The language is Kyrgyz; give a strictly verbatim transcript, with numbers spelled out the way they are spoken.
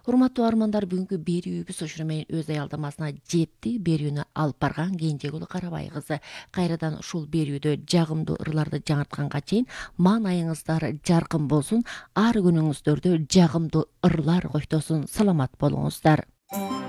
Урматтуу армандар, бүгүнкү берүүбүз ушуну менен өз аялдамасына жетти. Берүүнү алып барган Кенжегүл Карабай кызы. Кайрадан ушул берүүдө жагымдуу ырларды жаңыртканга чейин маанайыңыздар жаркын болсун, ар күнүңүздөрдө жагымдуу ырлар коштосун. Саламат болуңуздар.